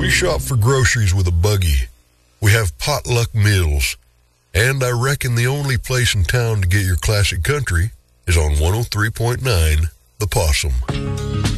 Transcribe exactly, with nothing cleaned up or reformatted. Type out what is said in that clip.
We shop for groceries with a buggy. We have potluck meals. And I reckon the only place in town to get your classic country is on one oh three point nine The Possum.